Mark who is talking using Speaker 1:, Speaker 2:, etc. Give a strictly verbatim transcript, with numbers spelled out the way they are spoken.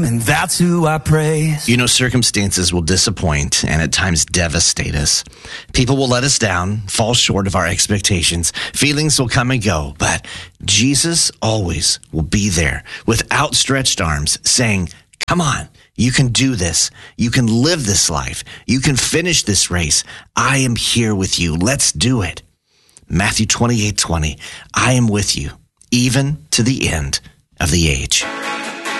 Speaker 1: And that's who I praise.
Speaker 2: You know, circumstances will disappoint and at times devastate us. People will let us down, fall short of our expectations. Feelings will come and go, but Jesus always will be there with outstretched arms saying, come on, you can do this. You can live this life. You can finish this race. I am here with you. Let's do it. Matthew twenty-eight twenty, I am with you, even to the end of the age.